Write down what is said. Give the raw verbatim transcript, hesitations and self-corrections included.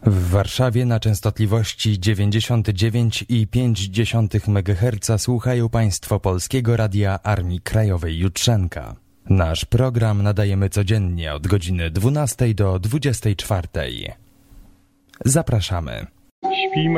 W Warszawie na częstotliwości dziewięćdziesiąt dziewięć i pięć dziesiątych megaherca słuchają Państwo Polskiego Radia Armii Krajowej Jutrzenka. Nasz program nadajemy codziennie od godziny dwunastej do dwudziestej czwartej. Zapraszamy. Śpimy.